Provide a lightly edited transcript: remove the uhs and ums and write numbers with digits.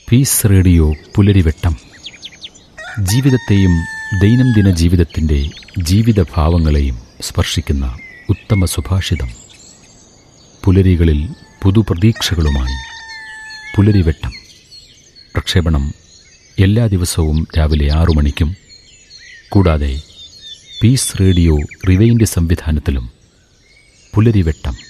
Piece radio പുലരിവെട്ടം. ജീവിതത്തെയും ദൈനംദിന ജീവിതത്തിൻ്റെ ജീവിതഭാവങ്ങളെയും സ്പർശിക്കുന്ന ഉത്തമ സുഭാഷിതം. പുലരികളിൽ പുതുപ്രതീക്ഷകളുമായി പുലരിവെട്ടം. പ്രക്ഷേപണം എല്ലാ ദിവസവും രാവിലെ 6 മണിക്കും, കൂടാതെ പീസ് റേഡിയോ റിവൈൻഡ് സംവിധാനത്തിലും പുലരിവെട്ടം.